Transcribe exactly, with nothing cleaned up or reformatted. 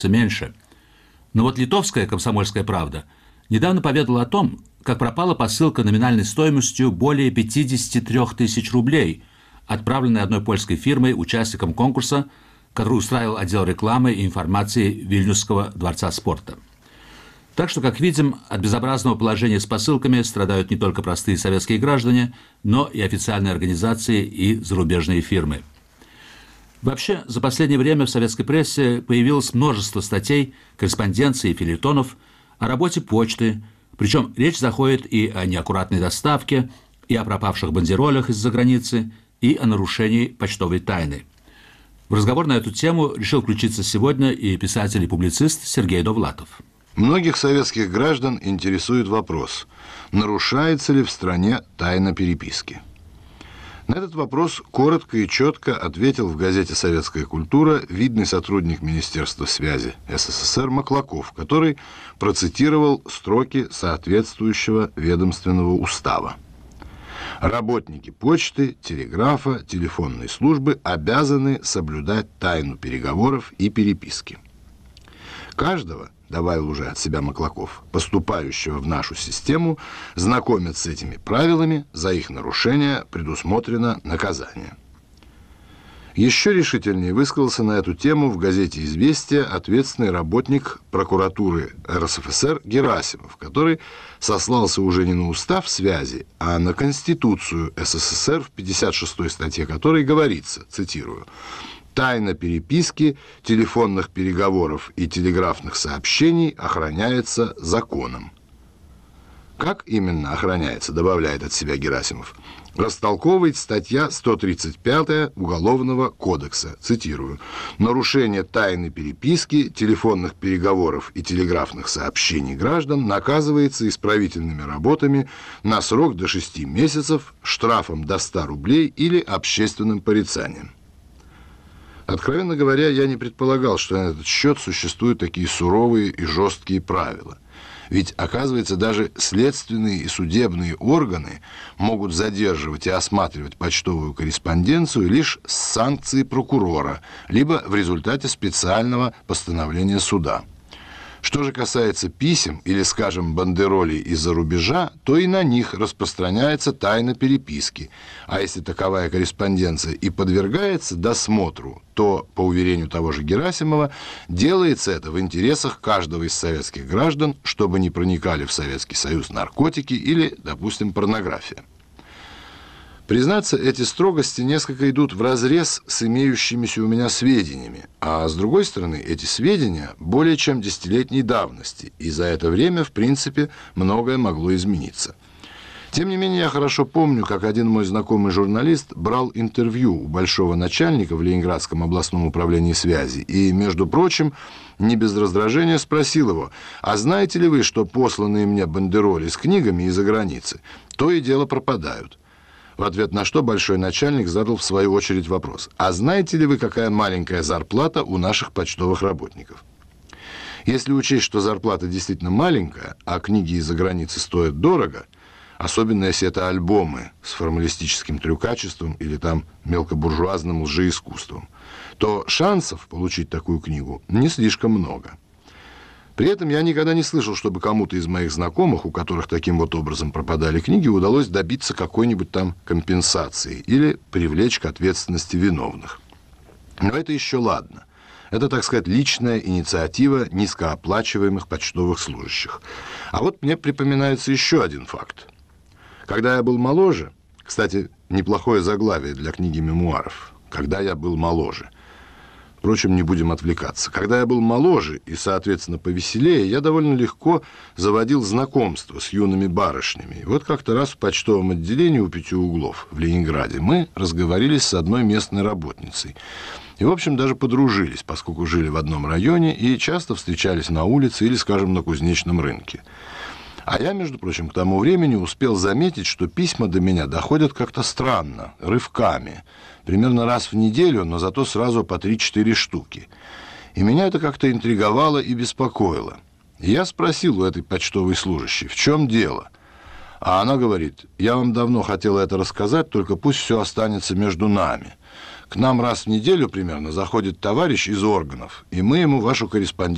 меньше. Но вот литовская «Комсомольская правда» недавно поведала о том, как пропала посылка номинальной стоимостью более пятьдесят три тысяч рублей, отправленная одной польской фирмой участникам конкурса, который устраивал отдел рекламы и информации Вильнюсского дворца спорта. Так что, как видим, от безобразного положения с посылками страдают не только простые советские граждане, но и официальные организации и зарубежные фирмы. Вообще, за последнее время в советской прессе появилось множество статей, корреспонденций и фельетонов о работе почты, причем речь заходит и о неаккуратной доставке, и о пропавших бандеролях из-за границы, и о нарушении почтовой тайны. В разговор на эту тему решил включиться сегодня и писатель и публицист Сергей Довлатов. Многих советских граждан интересует вопрос, нарушается ли в стране тайна переписки. На этот вопрос коротко и четко ответил в газете «Советская культура» видный сотрудник Министерства связи СССР Маклаков, который процитировал строки соответствующего ведомственного устава. Работники почты, телеграфа, телефонной службы обязаны соблюдать тайну переговоров и переписки. Каждого, добавил уже от себя Маклаков, поступающего в нашу систему, знакомят с этими правилами, за их нарушение предусмотрено наказание. Еще решительнее высказался на эту тему в газете «Известия» ответственный работник прокуратуры РСФСР Герасимов, который сослался уже не на устав связи, а на Конституцию СССР, в пятьдесят шестой статье которой говорится, цитирую, «Тайна переписки, телефонных переговоров и телеграфных сообщений охраняется законом». Как именно охраняется, добавляет от себя Герасимов, растолковывает статья сто тридцать пятая Уголовного кодекса, цитирую, «Нарушение тайны переписки, телефонных переговоров и телеграфных сообщений граждан наказывается исправительными работами на срок до шести месяцев, штрафом до ста рублей или общественным порицанием». Откровенно говоря, я не предполагал, что на этот счет существуют такие суровые и жесткие правила. Ведь, оказывается, даже следственные и судебные органы могут задерживать и осматривать почтовую корреспонденцию лишь с санкцией прокурора, либо в результате специального постановления суда. Что же касается писем или, скажем, бандеролей из-за рубежа, то и на них распространяется тайна переписки. А если таковая корреспонденция и подвергается досмотру, то, по уверению того же Герасимова, делается это в интересах каждого из советских граждан, чтобы не проникали в Советский Союз наркотики или, допустим, порнография. Признаться, эти строгости несколько идут вразрез с имеющимися у меня сведениями, а с другой стороны, эти сведения более чем десятилетней давности, и за это время, в принципе, многое могло измениться. Тем не менее, я хорошо помню, как один мой знакомый журналист брал интервью у большого начальника в Ленинградском областном управлении связи и, между прочим, не без раздражения спросил его, а знаете ли вы, что посланные мне бандероли с книгами из-за границы то и дело пропадают? В ответ на что большой начальник задал в свою очередь вопрос. А знаете ли вы, какая маленькая зарплата у наших почтовых работников? Если учесть, что зарплата действительно маленькая, а книги из-за границы стоят дорого, особенно если это альбомы с формалистическим трюкачеством или там мелкобуржуазным лжеискусством, то шансов получить такую книгу не слишком много. При этом я никогда не слышал, чтобы кому-то из моих знакомых, у которых таким вот образом пропадали книги, удалось добиться какой-нибудь там компенсации или привлечь к ответственности виновных. Но это еще ладно. Это, так сказать, личная инициатива низкооплачиваемых почтовых служащих. А вот мне припоминается еще один факт. Когда я был моложе, кстати, неплохое заглавие для книги мемуаров, «Когда я был моложе». Впрочем, не будем отвлекаться. Когда я был моложе и, соответственно, повеселее, я довольно легко заводил знакомство с юными барышнями. И вот как-то раз в почтовом отделении у Пяти углов в Ленинграде мы разговорились с одной местной работницей. И, в общем, даже подружились, поскольку жили в одном районе и часто встречались на улице или, скажем, на кузнечном рынке. А я, между прочим, к тому времени успел заметить, что письма до меня доходят как-то странно, рывками. Примерно раз в неделю, но зато сразу по три-четыре штуки. И меня это как-то интриговало и беспокоило. И я спросил у этой почтовой служащей, в чем дело? А она говорит, я вам давно хотела это рассказать, только пусть все останется между нами. К нам раз в неделю примерно заходит товарищ из органов, и мы ему вашу корреспонденцию